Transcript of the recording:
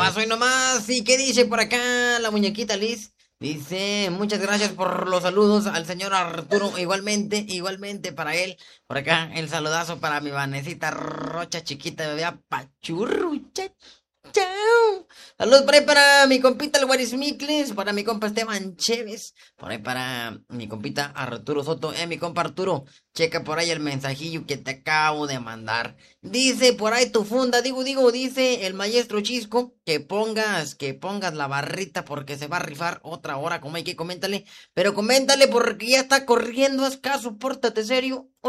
nomás, hoy nomás. ¿Y qué dice por acá la muñequita Liz? Dice, muchas gracias por los saludos al señor Arturo. Igualmente, igualmente para él. Por acá, el saludazo para mi Vanesita Rocha chiquita, bebé apachurrucha. Chao. Saludos por ahí para mi compita el Guaris Mikles, para mi compa Esteban Chévez, por ahí para mi compita Arturo Soto, mi compa Arturo, checa por ahí el mensajillo que te acabo de mandar. Dice por ahí tu funda, dice el maestro Chisco, que pongas la barrita porque se va a rifar otra hora, como hay que coméntale, pero coméntale porque ya está corriendo, haz caso, pórtate serio.